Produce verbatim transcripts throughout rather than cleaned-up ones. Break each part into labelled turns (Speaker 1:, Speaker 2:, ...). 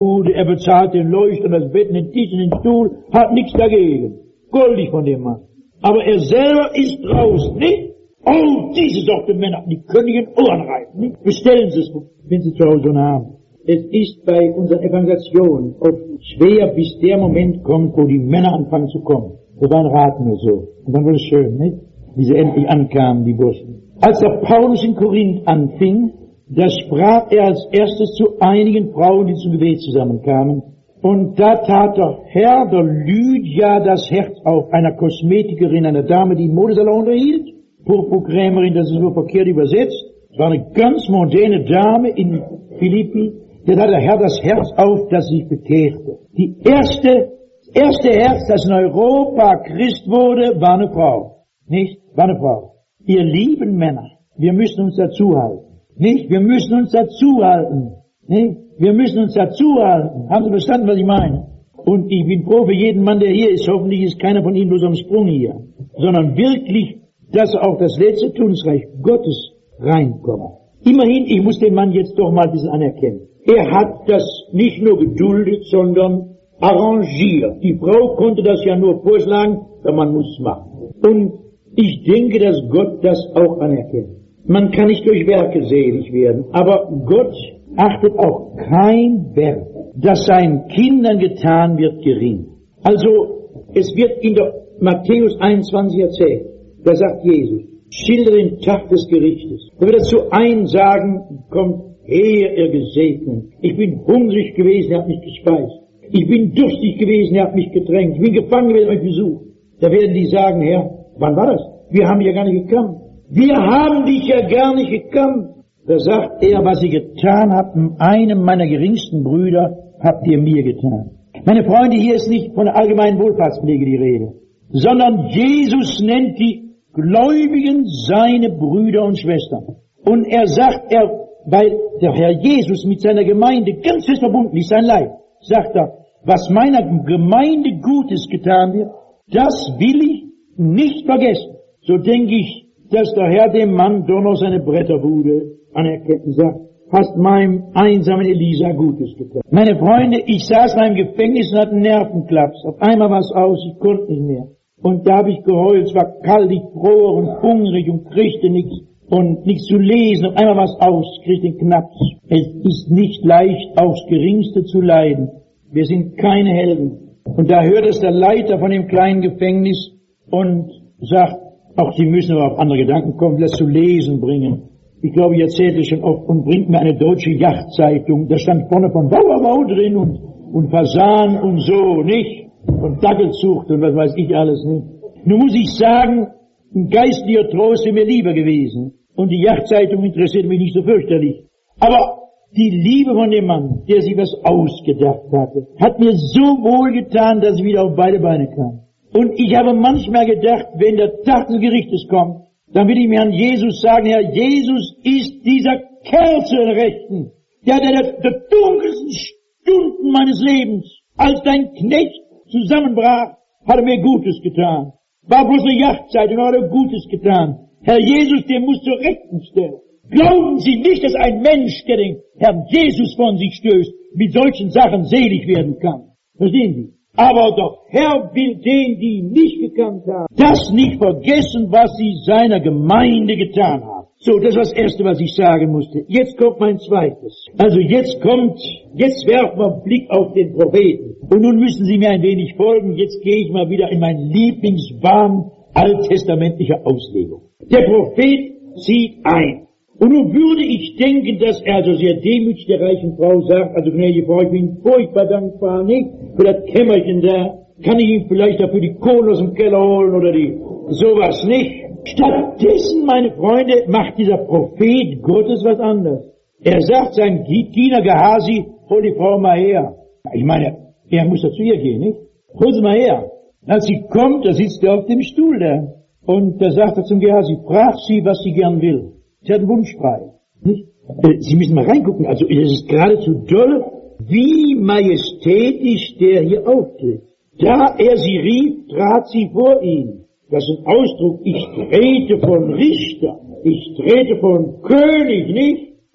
Speaker 1: Er bezahlt den Leuchter, das Bett, den Tisch, den Stuhl, hat nichts dagegen. Goldig von dem Mann. Aber er selber ist draußen, nicht? Oh, diese Sorte Männer, die können in Ohren reißen, nicht? Bestellen Sie es, wenn Sie zu Hause eine haben. Es ist bei unseren Evangelisationen oft schwer, bis der Moment kommt, wo die Männer anfangen zu kommen. Das war ein Rat nur so. Und dann wird es schön, nicht? Wie sie endlich ankamen, die Burschen. Als der Paulus in Korinth anfing, da sprach er als erstes zu einigen Frauen, die zum Gebet zusammenkamen. Und da tat der Herr der Lydia das Herz auf, einer Kosmetikerin, einer Dame, die im Modesalon unterhielt. Purpurkrämerin, das ist nur verkehrt übersetzt. Es war eine ganz moderne Dame in Philippi. Da tat der Herr das Herz auf, das sich bekehrte. Die erste, das erste Herz, das in Europa Christ wurde, war eine Frau. Nicht? War eine Frau. Ihr lieben Männer, wir müssen uns dazu halten. Nicht? Wir müssen uns dazu halten. Nicht? Wir müssen uns dazu halten. Haben Sie verstanden, was ich meine? Und ich bin froh für jeden Mann, der hier ist. Hoffentlich ist keiner von Ihnen bloß am Sprung hier. Sondern wirklich, dass auch das letzte Tunsreich Gottes reinkommt. Immerhin, ich muss den Mann jetzt doch mal ein bisschen anerkennen. Er hat das nicht nur geduldet, sondern arrangiert. Die Frau konnte das ja nur vorschlagen, aber man muss es machen. Und ich denke, dass Gott das auch anerkennt. Man kann nicht durch Werke selig werden, aber Gott achtet auch kein Werk, das seinen Kindern getan wird, gering. Also, es wird in der Matthäus einundzwanzig erzählt, da sagt Jesus, schildere den Tag des Gerichtes. Da wird er zu einem sagen, kommt her, ihr Gesegneten. Ich bin hungrig gewesen, ihr habt mich gespeist. Ich bin durstig gewesen, ihr habt mich getränkt. Ich bin gefangen gewesen, ihr habt mich besucht. Da werden die sagen, Herr, wann war das? Wir haben dich ja gar nicht gekannt. Wir haben dich ja gar nicht gekannt. Da sagt er, was ihr getan habt, einem meiner geringsten Brüder, habt ihr mir getan. Meine Freunde, hier ist nicht von der allgemeinen Wohlfahrtspflege die Rede, sondern Jesus nennt die Gläubigen seine Brüder und Schwestern. Und er sagt, er, weil der Herr Jesus mit seiner Gemeinde ganz fest verbunden ist, sein Leib, sagt er, was meiner Gemeinde Gutes getan wird, das will ich nicht vergessen. So denke ich, dass der Herr dem Mann doch noch seine Bretterbude anerkennt und sagt, hast meinem einsamen Elisa Gutes getan. Meine Freunde, ich saß in einem Gefängnis und hatte einen Nervenklaps. Auf einmal war es aus, ich konnte nicht mehr. Und da habe ich geheult, es war kalt, ich froh und hungrig und kriegte nichts und nichts zu lesen. Auf einmal war es aus, ich kriegte den Knaps. Es ist nicht leicht, aufs Geringste zu leiden. Wir sind keine Helden. Und da hört es der Leiter von dem kleinen Gefängnis und sagt, auch Sie müssen aber auf andere Gedanken kommen, das zu lesen bringen. Ich glaube, ich erzählte schon oft und bringt mir eine deutsche Yachtzeitung. Da stand vorne von Wow, wow, wow drin und, und Fasan und so, nicht? Und Dackelzucht und was weiß ich alles, nicht? Nun muss ich sagen, ein geistlicher Trost wäre mir lieber gewesen. Und die Yachtzeitung interessiert mich nicht so fürchterlich. Aber die Liebe von dem Mann, der sich was ausgedacht hatte, hat mir so wohl getan, dass ich wieder auf beide Beine kam. Und ich habe manchmal gedacht, wenn der Tag des Gerichtes kommt, dann will ich mir an Jesus sagen, Herr, Jesus ist dieser Kerl zu den Rechten, der der, der dunkelsten Stunden meines Lebens, als dein Knecht zusammenbrach, hat er mir Gutes getan. War bloß eine Yachtzeit und hat er Gutes getan. Herr Jesus, der muss zur Rechten stellen. Glauben Sie nicht, dass ein Mensch, der den Herrn Jesus von sich stößt, mit solchen Sachen selig werden kann. Verstehen Sie? Aber der Herr will denen, die ihn nicht gekannt haben, das nicht vergessen, was sie seiner Gemeinde getan haben. So, das war das Erste, was ich sagen musste. Jetzt kommt mein Zweites. Also jetzt kommt, jetzt werfen wir einen Blick auf den Propheten. Und nun müssen Sie mir ein wenig folgen. Jetzt gehe ich mal wieder in meine Lieblingsbahn alttestamentlicher Auslegung. Der Prophet zieht ein. Und nun würde ich denken, dass er also sehr demütig der reichen Frau sagt, also gnädige Frau, ich bin furchtbar dankbar, nicht? Für das Kämmerchen da, kann ich ihm vielleicht dafür die Kohle aus dem Keller holen oder die, sowas nicht? Stattdessen, meine Freunde, macht dieser Prophet Gottes was anderes. Er sagt seinem Diener Gehasi, hol die Frau mal her. Ich meine, er muss ja zu ihr gehen, nicht? Hol sie mal her. Als sie kommt, da sitzt er auf dem Stuhl da. Und da sagt er zum Gehasi, frag sie, was sie gern will. Sie hat einen Wunsch frei. Nicht? Sie müssen mal reingucken, also es ist geradezu doll, wie majestätisch der hier auftritt. Da er sie rief, trat sie vor ihn. Das ist ein Ausdruck, ich trete von Richter, ich trete von König, nicht?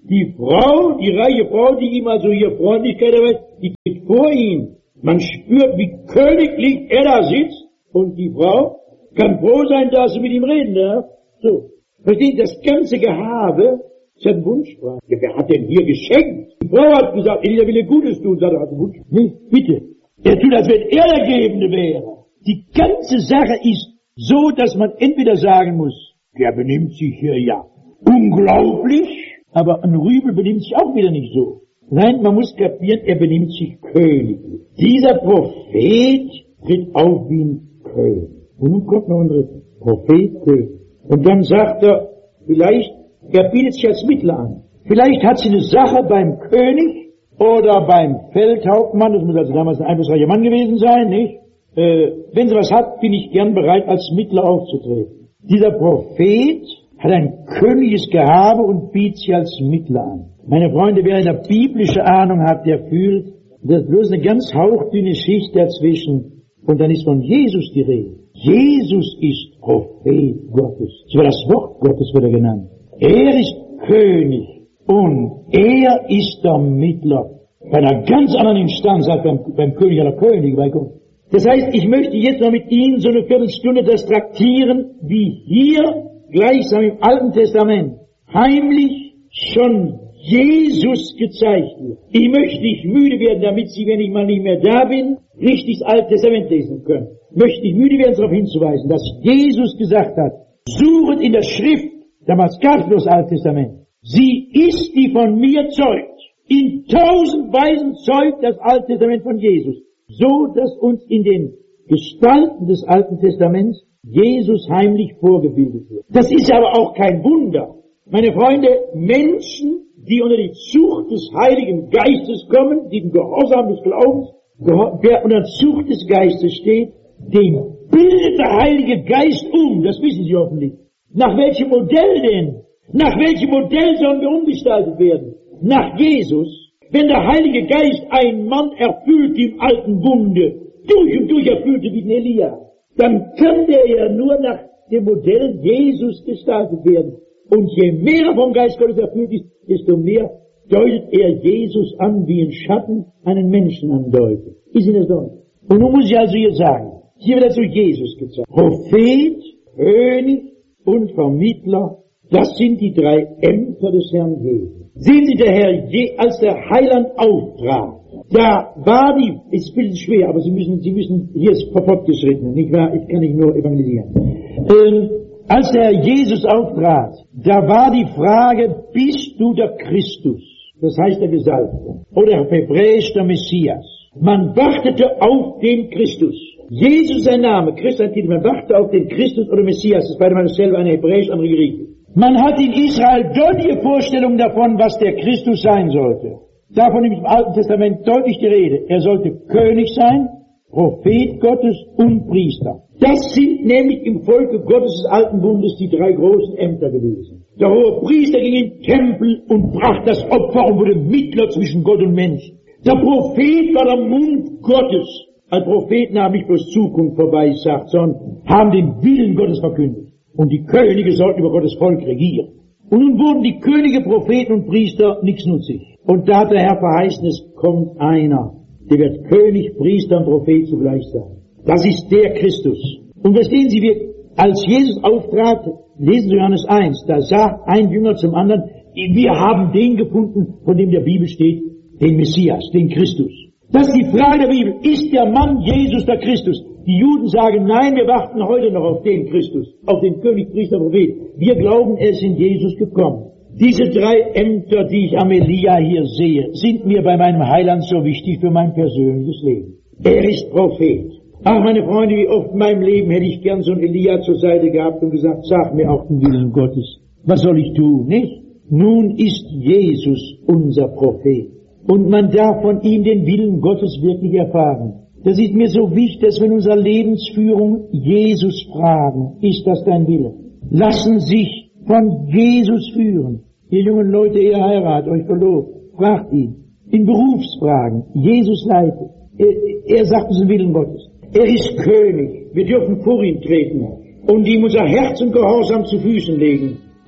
Speaker 1: Die Frau, die reiche Frau, die ihm also hier Freundlichkeit erweist, die geht vor ihm. Man spürt, wie königlich er da sitzt, und die Frau kann froh sein, dass sie mit ihm reden darf. So. Versteht, das ganze Gehabe ist ein Wunschfrage. Ja, wer hat denn hier geschenkt? Die Frau hat gesagt, Elia will Gutes tun, sagt er, hat Wunsch. Nee, bitte. Er tut, als wenn er der Gebende wäre. Die ganze Sache ist so, dass man entweder sagen muss, der benimmt sich hier ja unglaublich, aber ein Rübel benimmt sich auch wieder nicht so. Nein, man muss kapieren, er benimmt sich königlich. Dieser Prophet tritt auf wie ein König. Und nun kommt noch ein dritter. Prophet, König. Und dann sagt er, vielleicht, er bietet sich als Mittler an. Vielleicht hat sie eine Sache beim König oder beim Feldhauptmann, das muss also damals ein einflussreicher Mann gewesen sein, nicht? Äh, wenn sie was hat, bin ich gern bereit, als Mittler aufzutreten. Dieser Prophet hat ein königliches Gehabe und bietet sich als Mittler an. Meine Freunde, wer eine biblische Ahnung hat, der fühlt, das ist bloß eine ganz hauchdünne Schicht dazwischen. Und dann ist von Jesus die Rede. Jesus ist Prophet Gottes. So das Wort Gottes wird er genannt. Er ist König und er ist der Mittler bei einer ganz anderen Instanz als beim, beim König aller Könige, bei Gott. Das heißt, ich möchte jetzt mal mit Ihnen so eine Viertelstunde das traktieren, wie hier gleichsam im Alten Testament heimlich schon Jesus gezeigt wird. Ich möchte nicht müde werden, damit Sie, wenn ich mal nicht mehr da bin, richtig das Alte Testament lesen können. Möchte nicht müde werden, darauf hinzuweisen, dass Jesus gesagt hat, suchet in der Schrift, damals gab es bloß das Alte Testament, sie ist, die von mir zeugt. In tausend Weisen zeugt das Alte Testament von Jesus. So, dass uns in den Gestalten des Alten Testaments Jesus heimlich vorgebildet wird. Das ist aber auch kein Wunder. Meine Freunde, Menschen, die unter die Zucht des Heiligen Geistes kommen, die im Gehorsam des Glaubens, wer unter der Zucht des Geistes steht, den bildet der Heilige Geist um, das wissen Sie hoffentlich. Nach welchem Modell denn? Nach welchem Modell sollen wir umgestaltet werden? Nach Jesus. Wenn der Heilige Geist einen Mann erfüllt im alten Bunde, durch und durch erfüllte wie ein Elia, dann kann der ja nur nach dem Modell Jesus gestaltet werden. Und je mehr er vom Geist Gottes erfüllt ist, desto mehr deutet er Jesus an, wie ein Schatten einen Menschen andeutet. Ist Ihnen das deutlich? Und nun muss ich also hier sagen, hier wird also Jesus gezeigt. Prophet, König und Vermittler, das sind die drei Ämter des Herrn Jesus. Sehen Sie, der Herr, Je, als der Heiland auftrat, da war die, ist ein bisschen schwer, aber Sie müssen, Sie müssen, hier ist fortgeschritten, nicht wahr? Ich kann nicht nur evangelisieren. Ähm, als der Herr Jesus auftrat, da war die Frage, bist du der Christus? Das heißt der Gesalbte. Oder auf Hebräisch der Messias. Man wartete auf den Christus. Jesus sein Name, Christus ein Titel, man wartete auf den Christus oder Messias. Das ist beide mal dasselbe, eine Hebräisch, andere Griechisch. Man hat in Israel deutliche Vorstellungen davon, was der Christus sein sollte. Davon ist im Alten Testament deutlich die Rede. Er sollte König sein, Prophet Gottes und Priester. Das sind nämlich im Volke Gottes des Alten Bundes die drei großen Ämter gewesen. Der hohe Priester ging in den Tempel und brachte das Opfer und wurde Mittler zwischen Gott und Menschen. Der Prophet war der Mund Gottes. Ein Propheten haben nicht bloß Zukunft vorbeigesagt, sondern haben den Willen Gottes verkündet. Und die Könige sollten über Gottes Volk regieren. Und nun wurden die Könige, Propheten und Priester nichtsnutzig. Und da hat der Herr verheißen, es kommt einer, der wird König, Priester und Prophet zugleich sein. Das ist der Christus. Und verstehen Sie, wir, als Jesus auftrat, lesen Sie Johannes eins, da sagt ein Jünger zum anderen, wir haben den gefunden, von dem der Bibel steht, den Messias, den Christus. Das ist die Frage der Bibel. Ist der Mann Jesus der Christus? Die Juden sagen, nein, wir warten heute noch auf den Christus, auf den König, Priester, Prophet. Wir glauben, er ist in Jesus gekommen. Diese drei Ämter, die ich am Elia hier sehe, sind mir bei meinem Heiland so wichtig für mein persönliches Leben. Er ist Prophet. Ach, meine Freunde, wie oft in meinem Leben hätte ich gern so einen Elia zur Seite gehabt und gesagt, sag mir auch den Willen Gottes. Was soll ich tun, nicht? Nun ist Jesus unser Prophet. Und man darf von ihm den Willen Gottes wirklich erfahren. Das ist mir so wichtig, dass wir in unserer Lebensführung Jesus fragen, ist das dein Wille? Lassen sich von Jesus führen. Ihr jungen Leute, ihr heiratet, euch verlobt, fragt ihn. In Berufsfragen, Jesus leitet. Er, er sagt uns den Willen Gottes. Er ist König. Wir dürfen vor ihn treten und ihm unser Herz und Gehorsam zu Füßen legen.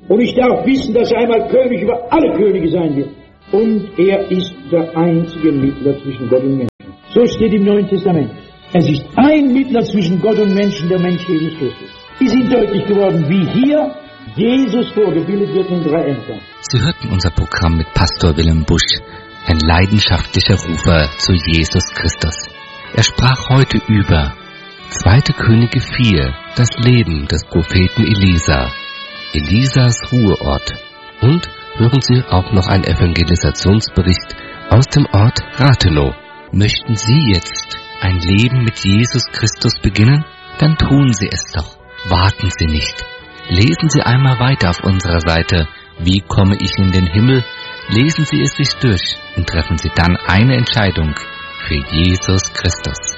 Speaker 1: Und ich darf wissen, dass er einmal König über alle Könige sein wird. Und er ist der einzige Mittler zwischen Gott und Menschen. So steht im Neuen Testament. Es ist ein Mittler zwischen Gott und Menschen, der Mensch Jesus Christus. Ist Ihnen deutlich geworden, wie hier Jesus vorgebildet wird in drei Ämtern.
Speaker 2: Sie hörten unser Programm mit Pastor Willem Busch, ein leidenschaftlicher Rufer zu Jesus Christus. Er sprach heute über zweite Könige vier, das Leben des Propheten Elisa, Elisas Ruheort. Und hören Sie auch noch einen Evangelisationsbericht aus dem Ort Rathenow. Möchten Sie jetzt ein Leben mit Jesus Christus beginnen? Dann tun Sie es doch. Warten Sie nicht. Lesen Sie einmal weiter auf unserer Seite Wie komme ich in den Himmel? Lesen Sie es sich durch und treffen Sie dann eine Entscheidung für Jesus Christus.